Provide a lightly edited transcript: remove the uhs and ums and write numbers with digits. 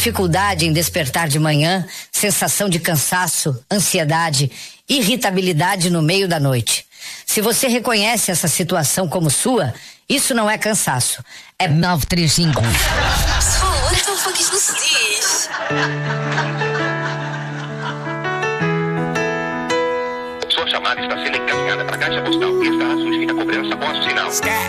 dificuldade em despertar de manhã, sensação de cansaço, ansiedade, irritabilidade no meio da noite. Se você reconhece essa situação como sua, isso não é cansaço. É 935. Se falou, então foi o que isso diz. Sua chamada está sendo encaminhada para a caixa postal e estará sujeita a cobrança após o sinal.